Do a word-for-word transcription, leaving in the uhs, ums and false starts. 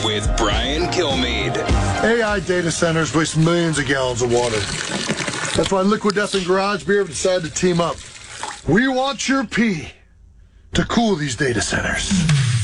with Brian Kilmeade. A I data centers waste millions of gallons of water. That's why Liquid Death and Garage Beer have decided to team up. We want your pee to cool these data centers.